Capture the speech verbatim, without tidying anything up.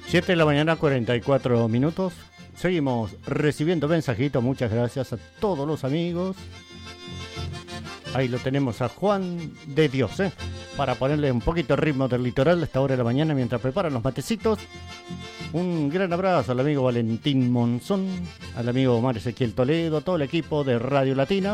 siete de la mañana, cuarenta y cuatro minutos. Seguimos recibiendo mensajitos. Muchas gracias a todos los amigos. Ahí lo tenemos a Juan de Dios, ¿eh? Para ponerle un poquito de ritmo del litoral a esta hora de la mañana mientras preparan los matecitos. Un gran abrazo al amigo Valentín Monzón, al amigo Omar Ezequiel Toledo, a todo el equipo de Radio Latina.